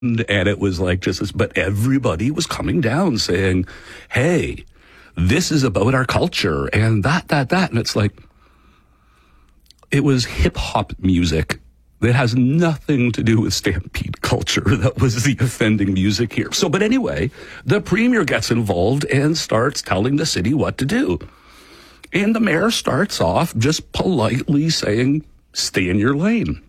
And it was like just this, but everybody was coming down saying, hey, this is about our culture and that. And it's like, it was hip hop music that has nothing to do with Stampede culture. That was the offending music here. So, but anyway, the premier gets involved and starts telling the city what to do. And the mayor starts off just politely saying, stay in your lane.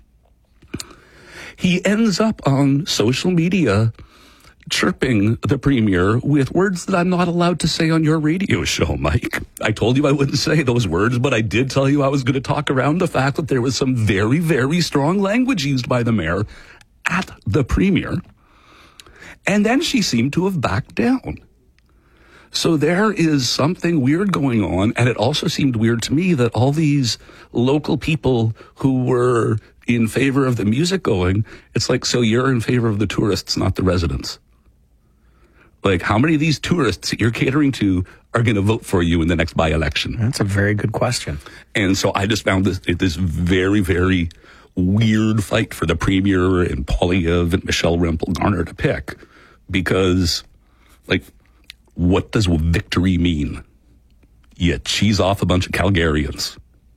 He ends up on social media chirping the premier with words that I'm not allowed to say on your radio show, Mike. I told you I wouldn't say those words, but I did tell you I was going to talk around the fact that there was some very, very strong language used by the mayor at the premier. And then she seemed to have backed down. So there is something weird going on, and it also seemed weird to me that all these local people who were in favor of the music going, it's like, so you're in favor of the tourists, not the residents. Like, how many of these tourists that you're catering to are going to vote for you in the next by-election? That's a very good question. And so I just found this very, very weird fight for the premier and Poilievre and Michelle Rempel Garner to pick, because, like, what does victory mean? You cheese off a bunch of Calgarians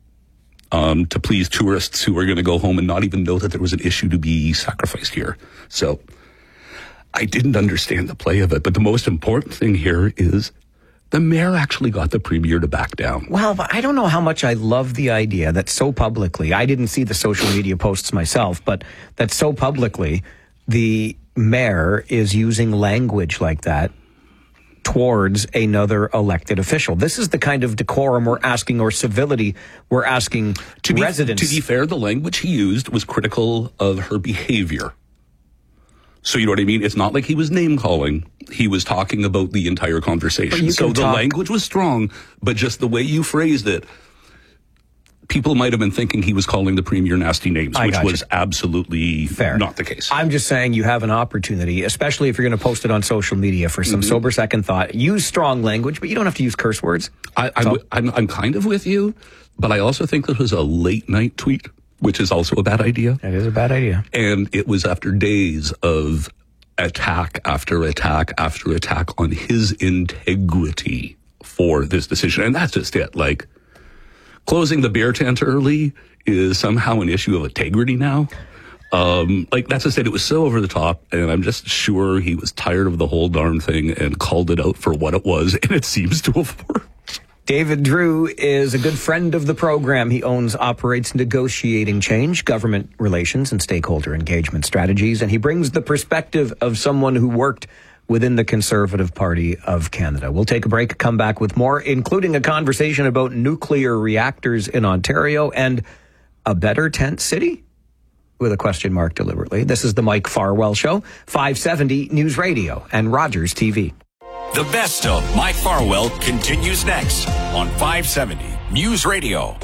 to please tourists who are going to go home and not even know that there was an issue to be sacrificed here. So I didn't understand the play of it, but the most important thing here is the mayor actually got the premier to back down. Well, I don't know how much I love the idea that so publicly, I didn't see the social media posts myself, but that so publicly the mayor is using language like that towards another elected official. This is the kind of decorum we're asking, or civility we're asking residents. To be fair, the language he used was critical of her behavior. So you know what I mean? It's not like he was name calling. He was talking about the entire conversation. So the language was strong, but just the way you phrased it, people might have been thinking he was calling the premier nasty names, which was absolutely fair. Not the case. I'm just saying you have an opportunity, especially if you're going to post it on social media, for some sober second thought. Use strong language, but you don't have to use curse words. I'm kind of with you, but I also think this was a late night tweet, which is also a bad idea. It is a bad idea. And it was after days of attack after attack after attack on his integrity for this decision. And that's just it. Like, closing the beer tent early is somehow an issue of integrity now. Like, that's just it. It was so over the top, and I'm just sure he was tired of the whole darn thing and called it out for what it was, and it seems to have worked. David Drew is a good friend of the program. He operates Negotiating Change, government relations and stakeholder engagement strategies, and he brings the perspective of someone who worked within the Conservative Party of Canada. We'll take a break, come back with more, including a conversation about nuclear reactors in Ontario and a better tent city? With a question mark deliberately. This is the Mike Farwell Show, 570 News Radio and Rogers TV. The best of Mike Farwell continues next on 570 News Radio.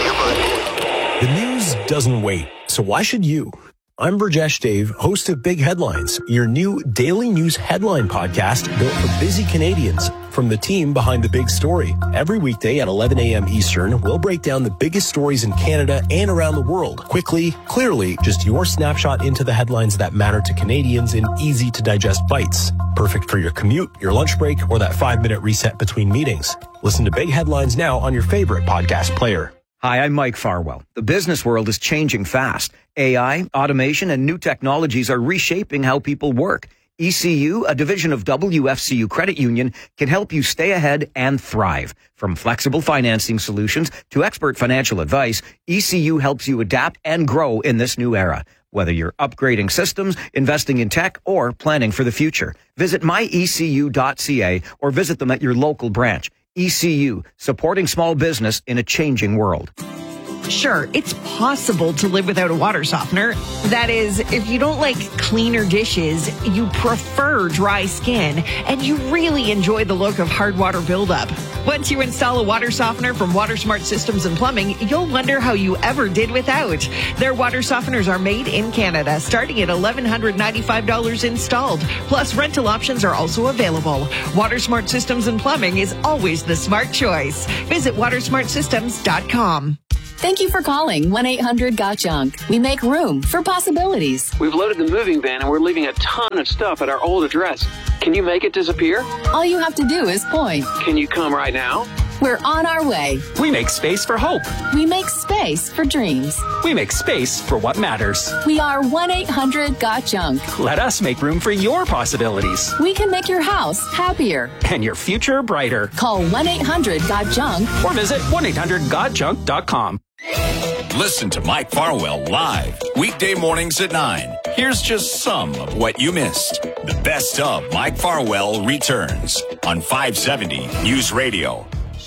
The news doesn't wait, so why should you? I'm Burjesh Dave, host of Big Headlines, your new daily news headline podcast built for busy Canadians. From the team behind the big story. Every weekday at 11 a.m. Eastern, we'll break down the biggest stories in Canada and around the world. Quickly, clearly, just your snapshot into the headlines that matter to Canadians in easy-to-digest bites. Perfect for your commute, your lunch break, or that 5-minute reset between meetings. Listen to Big Headlines now on your favorite podcast player. Hi, I'm Mike Farwell. The business world is changing fast. AI, automation, and new technologies are reshaping how people work. ECU, a division of WFCU Credit Union, can help you stay ahead and thrive. From flexible financing solutions to expert financial advice, ECU helps you adapt and grow in this new era. Whether you're upgrading systems, investing in tech, or planning for the future, visit myecu.ca or visit them at your local branch. ECU, supporting small business in a changing world. Sure, it's possible to live without a water softener. That is, if you don't like cleaner dishes, you prefer dry skin, and you really enjoy the look of hard water buildup. Once you install a water softener from WaterSmart Systems and Plumbing, you'll wonder how you ever did without. Their water softeners are made in Canada, starting at $1,195 installed. Plus, rental options are also available. WaterSmart Systems and Plumbing is always the smart choice. Visit watersmartsystems.com. Thank you for calling 1-800-GOT-JUNK. We make room for possibilities. We've loaded the moving van and we're leaving a ton of stuff at our old address. Can you make it disappear? All you have to do is point. Can you come right now? We're on our way. We make space for hope. We make space for dreams. We make space for what matters. We are 1-800-GOT-JUNK. Let us make room for your possibilities. We can make your house happier. And your future brighter. Call 1-800-GOT-JUNK. Or visit 1-800-GOT-JUNK.com. Listen to Mike Farwell live weekday mornings at 9. Here's just some of what you missed. The best of Mike Farwell returns on 570 News Radio.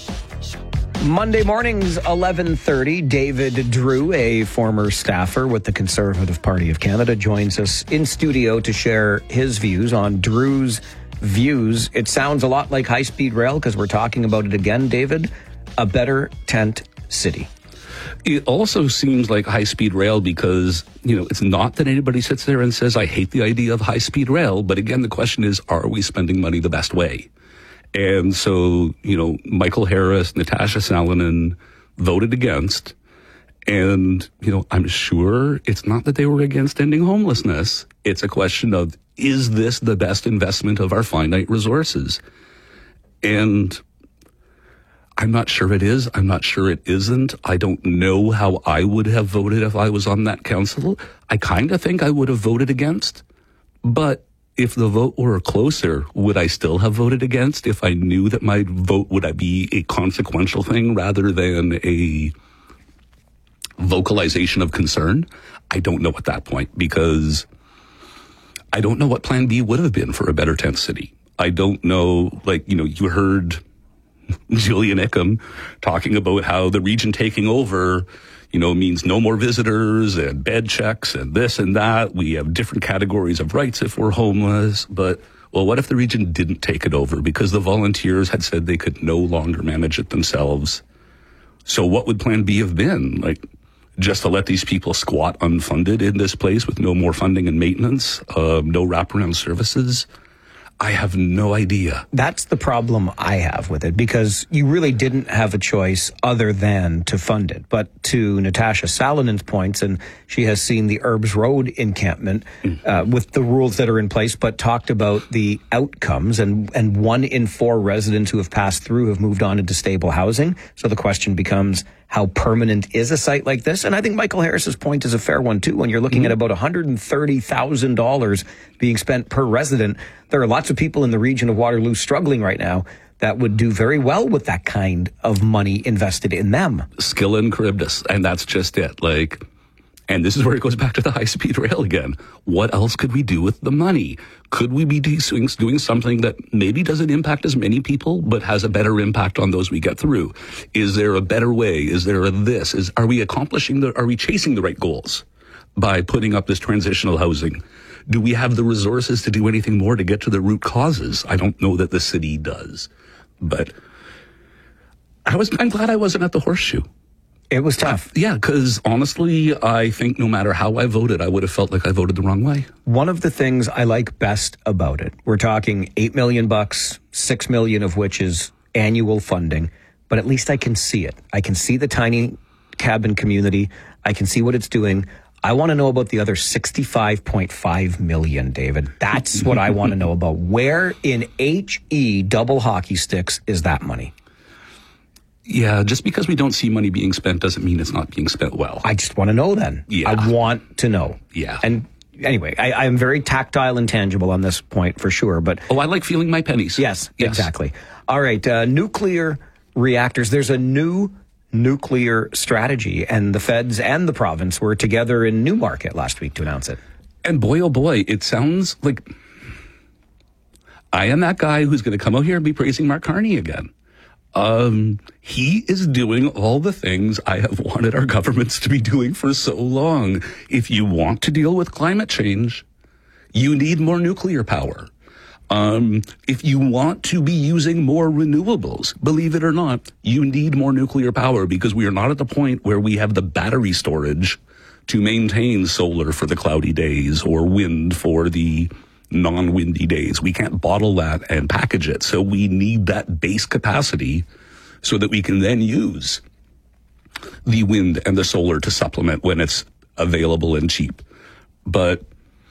Monday mornings, 11:30. David Drew, a former staffer with the Conservative Party of Canada, joins us in studio to share his views on Drew's views. It sounds a lot like high-speed rail because we're talking about it again, David. A better tent city. It also seems like high-speed rail because, it's not that anybody sits there and says, I hate the idea of high-speed rail. But again, the question is, are we spending money the best way? And so, Michael Harris, Natasha Salonen voted against. And, I'm sure it's not that they were against ending homelessness. It's a question of, is this the best investment of our finite resources? And I'm not sure it is. I'm not sure it isn't. I don't know how I would have voted if I was on that council. I kind of think I would have voted against. But if the vote were closer, would I still have voted against if I knew that my vote would be a consequential thing rather than a vocalization of concern? I don't know at that point because I don't know what plan B would have been for a better tent city. I don't know, you heard Julia Nickham talking about how the region taking over means no more visitors and bed checks and this and that. We have different categories of rights if we're homeless. But, what if the region didn't take it over because the volunteers had said they could no longer manage it themselves? So what would plan B have been? Just to let these people squat unfunded in this place with no more funding and maintenance, no wraparound services? I have no idea. That's the problem I have with it, because you really didn't have a choice other than to fund it. But to Natasha Salonen's points, and she has seen the Herbs Road encampment with the rules that are in place, but talked about the outcomes, and 1 in 4 residents who have passed through have moved on into stable housing. So the question becomes, how permanent is a site like this? And I think Michael Harris's point is a fair one, too. When you're looking at about $130,000 being spent per resident, there are lots of people in the region of Waterloo struggling right now that would do very well with that kind of money invested in them. Skill and Charybdis, and that's just it. And this is where it goes back to the high-speed rail again. What else could we do with the money? Could we be doing something that maybe doesn't impact as many people, but has a better impact on those we get through? Is there a better way? Is there are we are we chasing the right goals by putting up this transitional housing? Do we have the resources to do anything more to get to the root causes? I don't know that the city does, but I'm glad I wasn't at the Horseshoe. It was tough. Yeah, because honestly, I think no matter how I voted, I would have felt like I voted the wrong way. One of the things I like best about it, we're talking $8 million, $6 million of which is annual funding, but at least I can see it. I can see the tiny cabin community. I can see what it's doing. I want to know about the other $65.5 million, David. That's what I want to know about. Where in HE double hockey sticks is that money? Yeah, just because we don't see money being spent doesn't mean it's not being spent well. I just want to know then. Yeah. I want to know. Yeah. And anyway, I am very tactile and tangible on this point for sure. But I like feeling my pennies. Yes, exactly. All right, nuclear reactors. There's a new nuclear strategy, and the feds and the province were together in Newmarket last week to announce it. And boy, oh boy, it sounds like I am that guy who's going to come out here and be praising Mark Carney again. He is doing all the things I have wanted our governments to be doing for so long. If you want to deal with climate change, you need more nuclear power. If you want to be using more renewables, believe it or not, you need more nuclear power because we are not at the point where we have the battery storage to maintain solar for the cloudy days or wind for the non-windy days. We can't bottle that and package it. So we need that base capacity so that we can then use the wind and the solar to supplement when it's available and cheap. But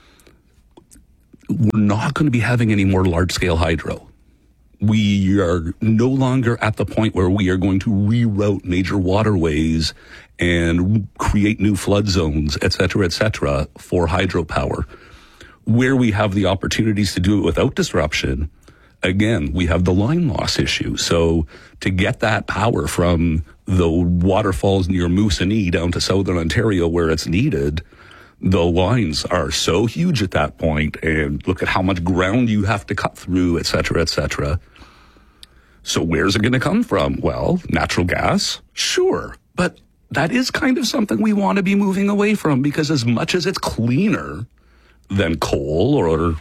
we're not going to be having any more large-scale hydro. We are no longer at the point where we are going to reroute major waterways and create new flood zones, et cetera, for hydropower. Where we have the opportunities to do it without disruption, again, we have the line loss issue. So to get that power from the waterfalls near Moosonee down to southern Ontario where it's needed, the lines are so huge at that point, and look at how much ground you have to cut through, et cetera. So where's it going to come from? Well, natural gas? Sure. But that is kind of something we want to be moving away from, because as much as it's cleaner than coal or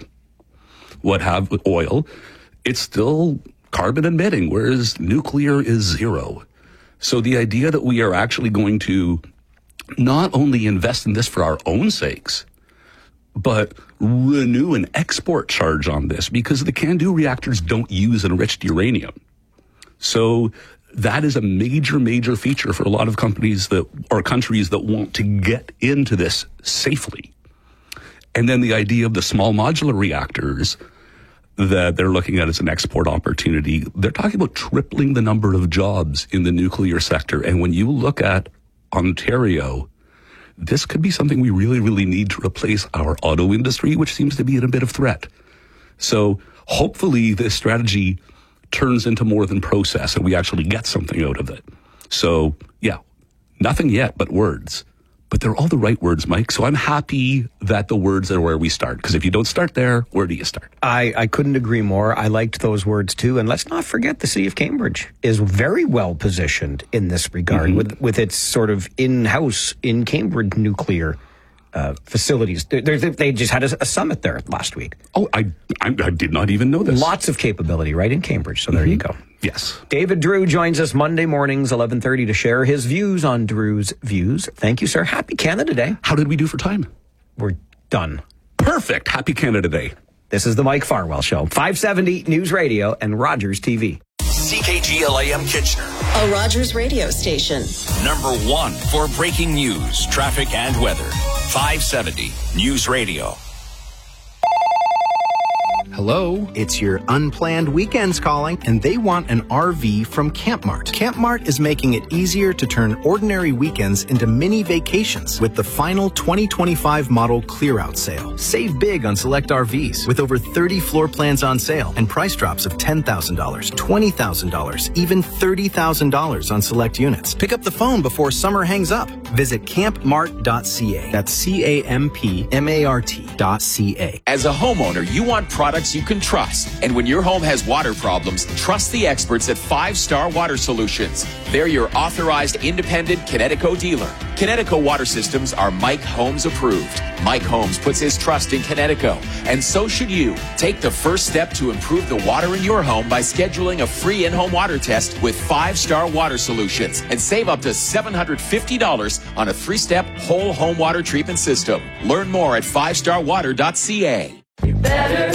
oil, it's still carbon emitting, whereas nuclear is zero. So the idea that we are actually going to not only invest in this for our own sakes, but renew an export charge on this, because the CANDU reactors don't use enriched uranium. So that is a major feature for a lot of companies or countries that want to get into this safely. And then the idea of the small modular reactors that they're looking at as an export opportunity, they're talking about tripling the number of jobs in the nuclear sector. And when you look at Ontario, this could be something we really need to replace our auto industry, which seems to be in a bit of threat. So hopefully this strategy turns into more than process and we actually get something out of it. So yeah, nothing yet but words. But they're all the right words, Mike. So I'm happy that the words are where we start. Because if you don't start there, where do you start? I couldn't agree more. I liked those words too. And let's not forget the City of Cambridge is very well positioned in this regard with its sort of in-house, in Cambridge nuclear facilities. They just had a summit there last week. Oh, I did not even know this. Lots of capability right in Cambridge. So there you go. Yes. David Drew joins us Monday mornings, 11:30, to share his views on Drew's Views. Thank you, sir. Happy Canada Day. How did we do for time? We're done. Perfect. Happy Canada Day. This is the Mike Farwell Show. 570 News Radio and Rogers TV. CKGLAM Kitchener. A Rogers radio station. Number 1 for breaking news, traffic, and weather. 570 News Radio. Hello, it's your unplanned weekends calling, and they want an RV from Campmart. Campmart is making it easier to turn ordinary weekends into mini vacations with the final 2025 model clear-out sale. Save big on select RVs with over 30 floor plans on sale and price drops of $10,000, $20,000, even $30,000 on select units. Pick up the phone before summer hangs up. Visit campmart.ca. That's CAMPMART.ca. As a homeowner, you want products you can trust. And when your home has water problems, trust the experts at 5 Star Water Solutions. They're your authorized independent Connecticut dealer. Connecticut Water Systems are Mike Holmes approved. Mike Holmes puts his trust in Connecticut, and so should you. Take the first step to improve the water in your home by scheduling a free in-home water test with 5 Star Water Solutions and save up to $750 on a 3-step whole home water treatment system. Learn more at 5starwater.ca. You're better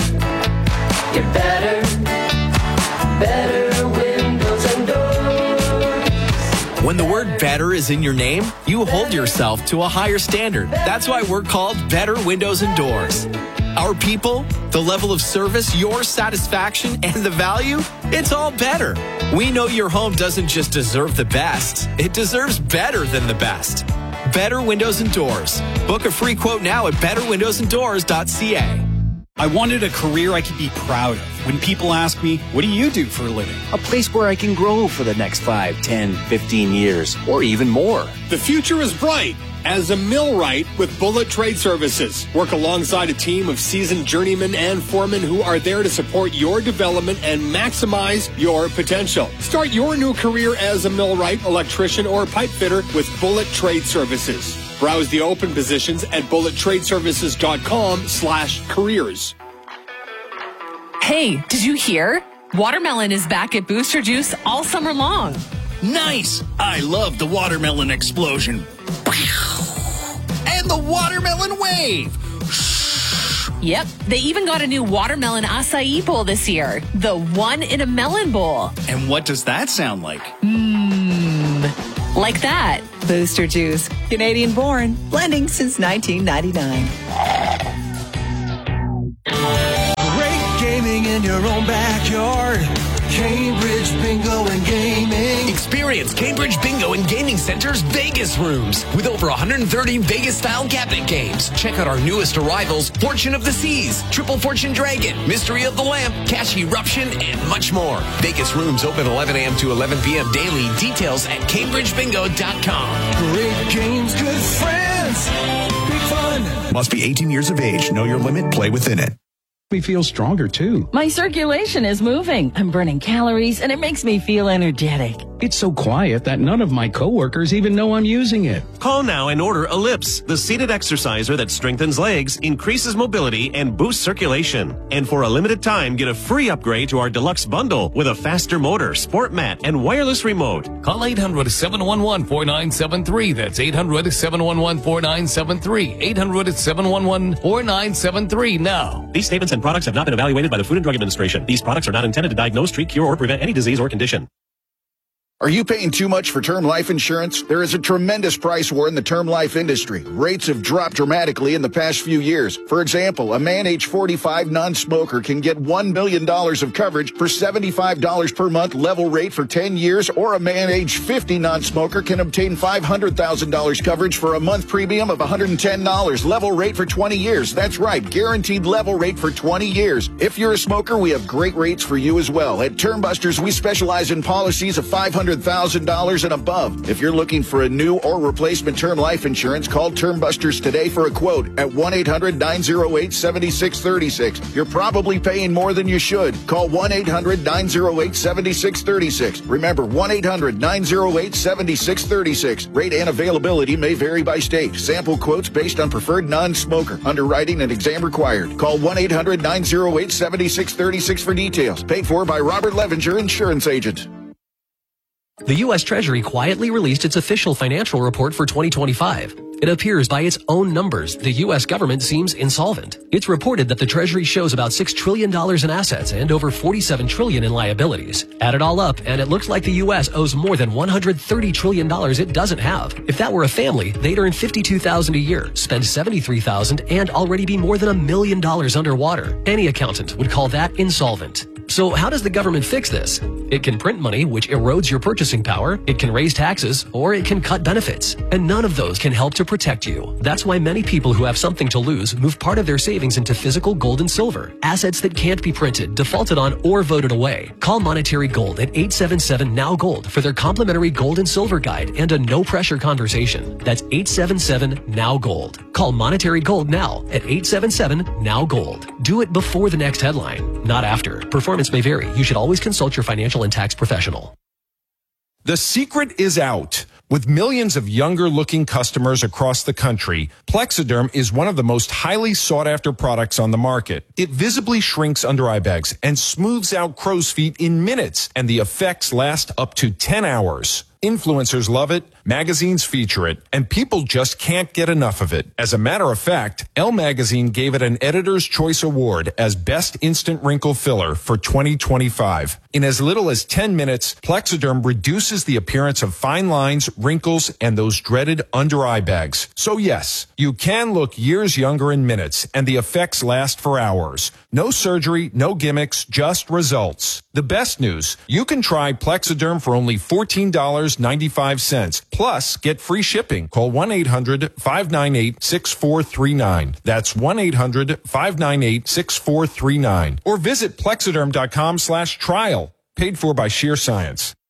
windows and doors. When the word better is in your name, you hold yourself to a higher standard. That's why we're called Better Windows and Doors. Our people, the level of service, your satisfaction, and the value, it's all better. We know your home doesn't just deserve the best, it deserves better than the best. Better Windows and Doors. Book a free quote now at betterwindowsanddoors.ca. I wanted a career I could be proud of. When people ask me, what do you do for a living? A place where I can grow for the next 5, 10, 15 years, or even more. The future is bright as a millwright with Bullet Trade Services. Work alongside a team of seasoned journeymen and foremen who are there to support your development and maximize your potential. Start your new career as a millwright, electrician, or pipe fitter with Bullet Trade Services. Browse the open positions at bullettradeservices.com/careers. Hey, did you hear? Watermelon is back at Booster Juice all summer long. Nice! I love the watermelon explosion. And the watermelon wave. Yep, they even got a new watermelon acai bowl this year. The one in a melon bowl. And what does that sound like? Like that. Booster Juice, Canadian born, blending since 1999. Great gaming in your own backyard. Cambridge Bingo and Gaming. Experience Cambridge Bingo and Gaming Center's Vegas rooms with over 130 Vegas-style cabinet games. Check out our newest arrivals, Fortune of the Seas, Triple Fortune Dragon, Mystery of the Lamp, Cash Eruption, and much more. Vegas rooms open 11 a.m. to 11 p.m. daily. Details at CambridgeBingo.com. Great games, good friends, big fun. Must be 18 years of age. Know your limit. Play within it. Me feel stronger too. My circulation is moving. I'm burning calories and it makes me feel energetic. It's so quiet that none of my coworkers even know I'm using it. Call now and order Ellipse, the seated exerciser that strengthens legs, increases mobility, and boosts circulation. And for a limited time, get a free upgrade to our deluxe bundle with a faster motor, sport mat, and wireless remote. Call 800-711-4973. That's 800-711-4973. 800-711-4973 now. These statements and products have not been evaluated by the Food and Drug Administration. These products are not intended to diagnose, treat, cure, or prevent any disease or condition. Are you paying too much for term life insurance? There is a tremendous price war in the term life industry. Rates have dropped dramatically in the past few years. For example, a man age 45 non-smoker can get $1 million of coverage for $75 per month level rate for 10 years, or a man age 50 non-smoker can obtain $500,000 coverage for a month premium of $110 level rate for 20 years. That's right, guaranteed level rate for 20 years. If you're a smoker, we have great rates for you as well. At Termbusters, we specialize in policies of $500,000 and above. If you're looking for a new or replacement term life insurance, call Termbusters today for a quote at 1-800-908-7636. You're probably paying more than you should. Call 1-800-908-7636. Remember, 1-800-908-7636. Rate and availability may vary by state. Sample quotes based on preferred non-smoker. Underwriting and exam required. Call 1-800-908-7636 for details. Paid for by Robert Levenger, Insurance Agent. The U.S. Treasury quietly released its official financial report for 2025. It appears by its own numbers, the U.S. government seems insolvent. It's reported that the Treasury shows about $6 trillion in assets and over $47 trillion in liabilities. Add it all up, and it looks like the U.S. owes more than $130 trillion it doesn't have. If that were a family, they'd earn $52,000 a year, spend $73,000, and already be more than $1 million underwater. Any accountant would call that insolvent. So how does the government fix this? It can print money, which erodes your purchasing power. It can raise taxes, or it can cut benefits. And none of those can help to protect you. That's why many people who have something to lose move part of their savings into physical gold and silver, assets that can't be printed, defaulted on, or voted away. Call Monetary Gold at 877-NOW-GOLD for their complimentary gold and silver guide and a no-pressure conversation. That's 877-NOW-GOLD. Call Monetary Gold now at 877-NOW-GOLD. Do it before the next headline, not after. Performance may vary. You should always consult your financial and tax professional. The secret is out. With millions of younger-looking customers across the country, Plexiderm is one of the most highly sought-after products on the market. It visibly shrinks under-eye bags and smooths out crow's feet in minutes, and the effects last up to 10 hours. Influencers love it, magazines feature it, and people just can't get enough of it. As a matter of fact, Elle Magazine gave it an Editor's Choice Award as Best Instant Wrinkle Filler for 2025. In as little as 10 minutes, Plexiderm reduces the appearance of fine lines, wrinkles, and those dreaded under-eye bags. So yes, you can look years younger in minutes, and the effects last for hours. No surgery, no gimmicks, just results. The best news, you can try Plexiderm for only $14.95. Plus, get free shipping. Call 1-800-598-6439. That's 1-800-598-6439. Or visit Plexiderm.com/trial. Paid for by Sheer Science.